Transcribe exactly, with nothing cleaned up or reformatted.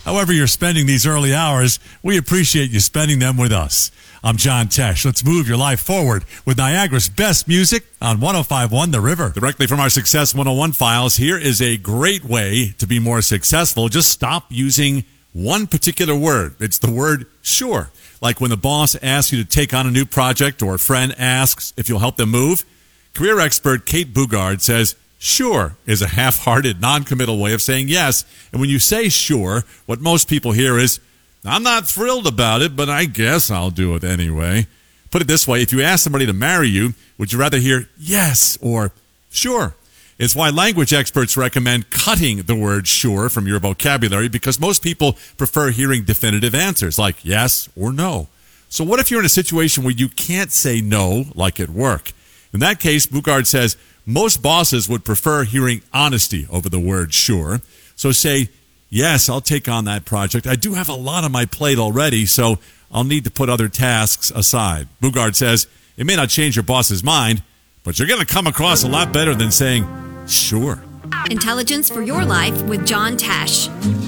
However you're spending these early hours, we appreciate you spending them with us. I'm John Tesh. Let's move your life forward with Niagara's best music on one oh five point one The River. Directly from our Success one oh one files, here is a great way to be more successful. Just stop using one particular word. It's the word sure. Like when the boss asks you to take on a new project or a friend asks if you'll help them move. Career expert Kate Bugard says sure is a half-hearted, non-committal way of saying yes. And when you say sure, what most people hear is, I'm not thrilled about it, but I guess I'll do it anyway. Put it this way, if you ask somebody to marry you, would you rather hear yes or sure? It's why language experts recommend cutting the word sure from your vocabulary, because most people prefer hearing definitive answers like yes or no. So what if you're in a situation where you can't say no, like at work? In that case, Bugard says most bosses would prefer hearing honesty over the word sure. So say, yes, I'll take on that project. I do have a lot on my plate already, so I'll need to put other tasks aside. Bugard says it may not change your boss's mind, but you're going to come across a lot better than saying sure. Intelligence for your life with John Tesh.